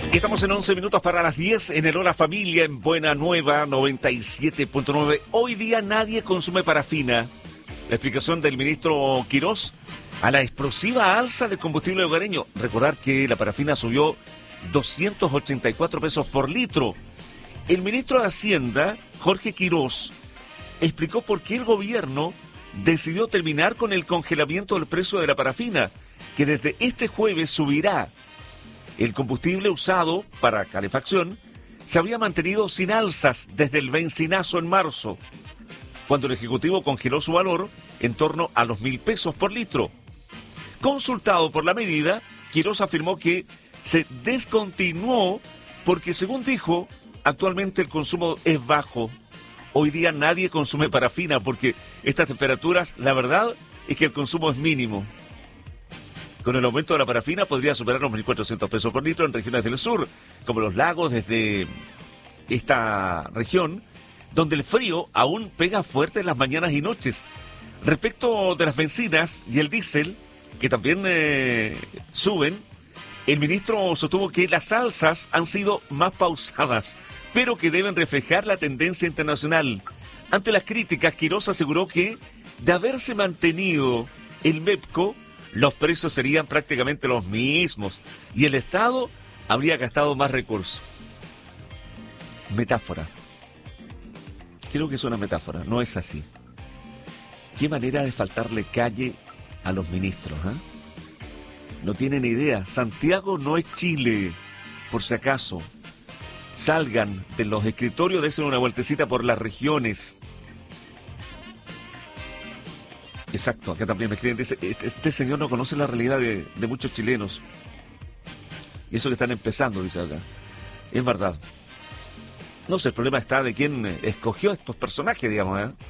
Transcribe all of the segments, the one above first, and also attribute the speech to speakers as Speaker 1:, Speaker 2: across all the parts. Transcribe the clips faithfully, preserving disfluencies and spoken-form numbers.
Speaker 1: Estamos en once minutos para las diez en el Hola Familia en Buena Nueva noventa y siete punto nueve. Hoy día nadie consume parafina. La explicación del ministro Quirós a la explosiva alza del combustible hogareño. Recordar que la parafina subió doscientos ochenta y cuatro pesos por litro. El ministro de Hacienda, Jorge Quirós, explicó por qué el gobierno decidió terminar con el congelamiento del precio de la parafina, que desde este jueves subirá. El combustible usado para calefacción se había mantenido sin alzas desde el bencinazo en marzo, cuando el Ejecutivo congeló su valor en torno a los mil pesos por litro. Consultado por la medida, Quirós afirmó que se descontinuó porque, según dijo, actualmente el consumo es bajo. Hoy día nadie consume parafina porque estas temperaturas, la verdad, es que el consumo es mínimo. Con el aumento de la parafina podría superar los mil cuatrocientos pesos por litro en regiones del sur, como los lagos desde esta región, donde el frío aún pega fuerte en las mañanas y noches. Respecto de las bencinas y el diésel, que también eh, suben, el ministro sostuvo que las alzas han sido más pausadas, pero que deben reflejar la tendencia internacional. Ante las críticas, Quirós aseguró que, de haberse mantenido el MEPCO, los precios serían prácticamente los mismos y el Estado habría gastado más recursos. Metáfora. Creo que es una metáfora, no es así. Qué manera de faltarle calle a los ministros, ¿eh? No tienen idea. Santiago no es Chile, por si acaso. Salgan de los escritorios, dense una vueltecita por las regiones. Exacto, acá también me escriben, dice, este, este señor no conoce la realidad de, de muchos chilenos. Y eso que están empezando, dice acá. Es verdad. No sé, el problema está de quién escogió a estos personajes, digamos, ¿eh?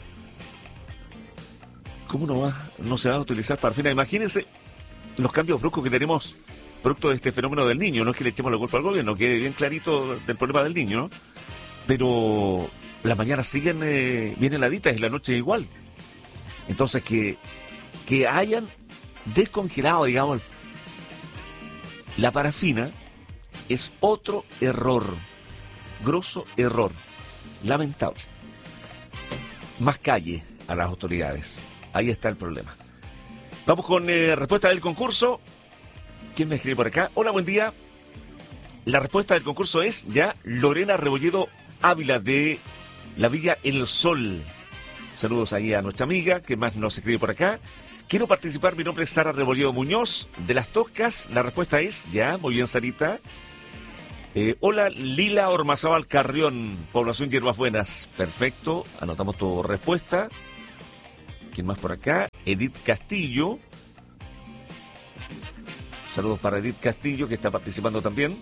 Speaker 1: ¿Cómo no va, no se va a utilizar parafina? Imagínense los cambios bruscos que tenemos producto de este fenómeno del niño. No es que le echemos la culpa al gobierno, que bien clarito del problema del niño, ¿no? Pero las mañanas siguen eh, bien heladitas y la noche igual. Entonces, que, que hayan descongelado, digamos, la parafina es otro error, grosso error, lamentable. Más calle a las autoridades, ahí está el problema. Vamos con eh, respuesta del concurso. ¿Quién me escribe por acá? Hola, buen día. La respuesta del concurso es ya Lorena Rebolledo Ávila de la Villa El Sol. Saludos ahí a nuestra amiga, que más nos escribe por acá. Quiero participar, mi nombre es Sara Rebolledo Muñoz, de Las Toscas. La respuesta es, ya, muy bien, Sarita. Eh, hola, Lila Ormazábal Carrión, población Hierbas Buenas. Perfecto, anotamos tu respuesta. ¿Quién más por acá? Edith Castillo. Saludos para Edith Castillo, que está participando también.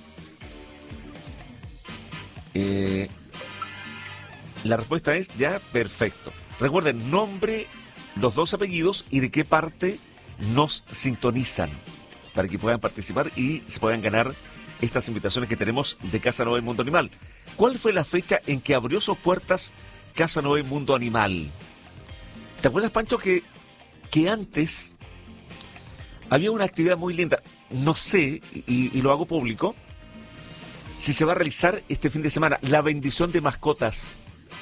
Speaker 1: Eh, la respuesta es, ya, perfecto. Recuerden, nombre, los dos apellidos y de qué parte nos sintonizan para que puedan participar y se puedan ganar estas invitaciones que tenemos de Casa Noé Mundo Animal. ¿Cuál fue la fecha en que abrió sus puertas Casa Noé Mundo Animal? ¿Te acuerdas, Pancho, que, que antes había una actividad muy linda? No sé, y, y lo hago público, si se va a realizar este fin de semana, la bendición de mascotas.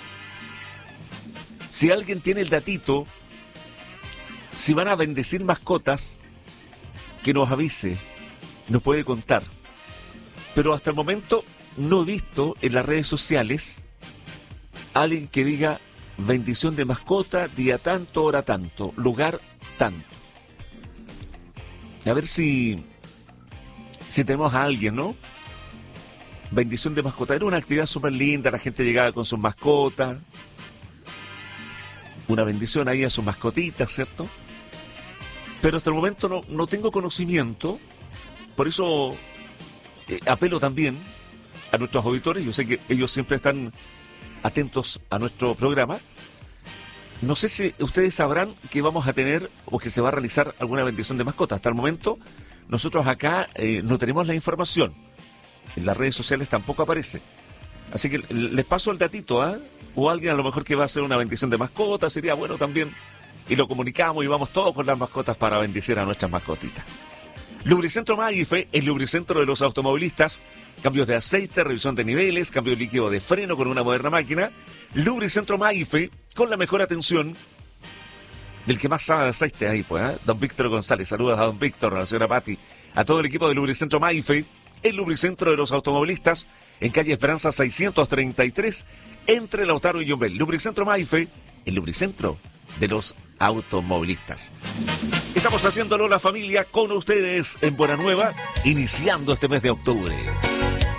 Speaker 1: Si alguien tiene el datito, si van a bendecir mascotas, que nos avise, nos puede contar. Pero hasta el momento no he visto en las redes sociales alguien que diga bendición de mascota, día tanto, hora tanto, lugar tanto. A ver si, si tenemos a alguien, ¿no? Bendición de mascota. Era una actividad súper linda, la gente llegaba con sus mascotas. Una bendición ahí a sus mascotitas, ¿cierto? Pero hasta el momento no, no tengo conocimiento, por eso eh, apelo también a nuestros auditores, yo sé que ellos siempre están atentos a nuestro programa. No sé si ustedes sabrán que vamos a tener o que se va a realizar alguna bendición de mascotas. Hasta el momento nosotros acá eh, no tenemos la información, en las redes sociales tampoco aparece. Así que les paso el datito, ¿ah? ¿eh? O alguien a lo mejor que va a hacer una bendición de mascotas, sería bueno también. Y lo comunicamos y vamos todos con las mascotas para bendecir a nuestras mascotitas. Lubricentro Maife, el lubricentro de los automovilistas. Cambios de aceite, revisión de niveles, cambio de líquido de freno con una moderna máquina. Lubricentro Maife, con la mejor atención del que más sabe de aceite ahí, pues, ¿eh? Don Víctor González. Saludos a don Víctor, a la señora Pati, a todo el equipo de Lubricentro Maife, el lubricentro de los automovilistas, en calle Esperanza seiscientos treinta y tres, entre Lautaro y Yumbel. Lubricentro Maife, el lubricentro de los automovilistas. Estamos haciéndolo la familia con ustedes en Buena Nueva, iniciando este mes de octubre.